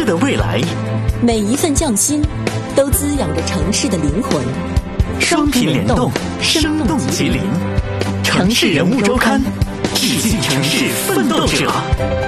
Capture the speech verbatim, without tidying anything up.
的未来。 每一份匠心，都滋养着城市的灵魂。 双频联动，生动吉林。城市人物周刊，致敬城市奋斗者。